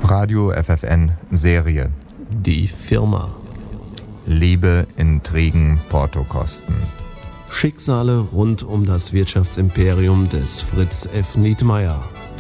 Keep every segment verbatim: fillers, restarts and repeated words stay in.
Radio F F N Serie. Die Firma. Liebe, Intrigen, Portokosten. Schicksale rund um das Wirtschaftsimperium des Fritz F. Nietmeyer.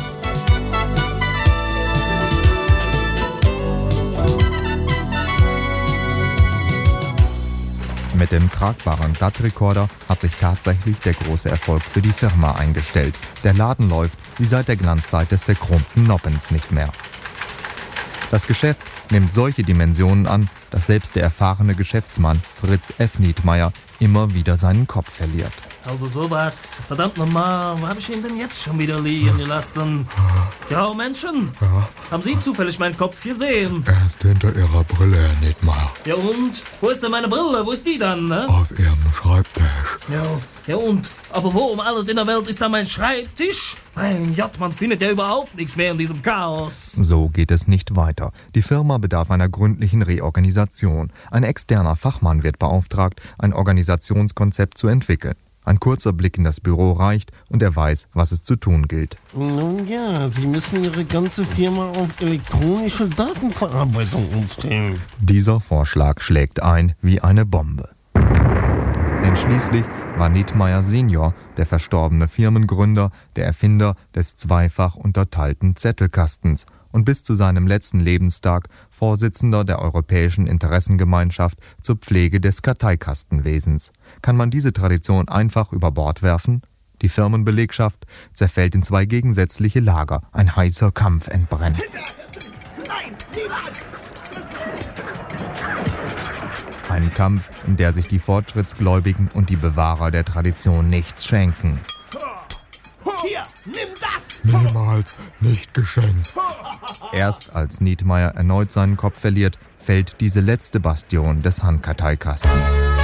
Mit dem tragbaren D A T-Rekorder hat sich tatsächlich der große Erfolg für die Firma eingestellt. Der Laden läuft wie seit der Glanzzeit des verchromten Noppens nicht mehr. Das Geschäft nimmt solche Dimensionen an, dass selbst der erfahrene Geschäftsmann Fritz F. Nietmeyer immer wieder seinen Kopf verliert. Also sowas, verdammt nochmal, wo habe ich ihn denn jetzt schon wieder liegen gelassen? Ja, Menschen, Ja, haben Sie zufällig meinen Kopf gesehen? er ist hinter Ihrer Brille, Herr Nietmeyer. Ja und? Wo ist denn meine Brille? Wo ist die dann, ne? Auf Ihrem Schreibtisch. Ja, ja und? Aber wo um alles in der Welt ist da mein Schreibtisch? Mein Gott, man findet ja überhaupt nichts mehr in diesem Chaos. So geht es nicht weiter. Die Firma bedarf einer gründlichen Reorganisation. Ein externer Fachmann wird beauftragt, ein Organisationskonzept zu entwickeln. Ein kurzer Blick in das Büro reicht und er weiß, was es zu tun gilt. Nun ja, Sie müssen Ihre ganze Firma auf elektronische Datenverarbeitung umstellen. Dieser Vorschlag schlägt ein wie eine Bombe. Denn schließlich war Nietmeyer Senior, der verstorbene Firmengründer, der Erfinder des zweifach unterteilten Zettelkastens und bis zu seinem letzten Lebenstag Vorsitzender der Europäischen Interessengemeinschaft zur Pflege des Karteikastenwesens. Kann man diese Tradition einfach über Bord werfen? Die Firmenbelegschaft zerfällt in zwei gegensätzliche Lager. Ein heißer Kampf entbrennt. Nein, niemand! Ein Kampf, in der sich die Fortschrittsgläubigen und die Bewahrer der Tradition nichts schenken. Hier, nimm das! Niemals nicht geschenkt. Erst als Nietmeyer erneut seinen Kopf verliert, fällt diese letzte Bastion des Handkarteikastens.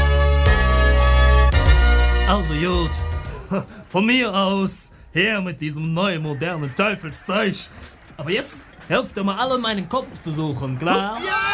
Also gut, von mir aus, her mit diesem neuen modernen Teufelszeug. Aber jetzt helft ihr mal alle, meinen Kopf zu suchen, klar?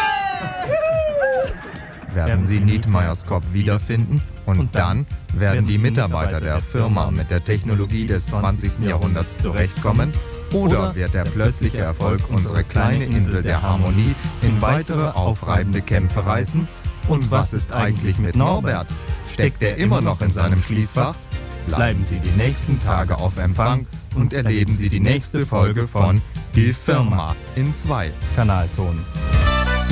Werden sie Nietmeyers Kopf wiederfinden und dann werden die Mitarbeiter der Firma mit der Technologie des zwanzigsten Jahrhunderts zurechtkommen? Oder wird der plötzliche Erfolg unsere kleine Insel der Harmonie in weitere aufreibende Kämpfe reißen? Und was ist eigentlich mit Norbert? Steckt er immer noch in seinem Schließfach? Bleiben Sie die nächsten Tage auf Empfang und erleben Sie die nächste Folge von Die Firma in zwei Kanalton.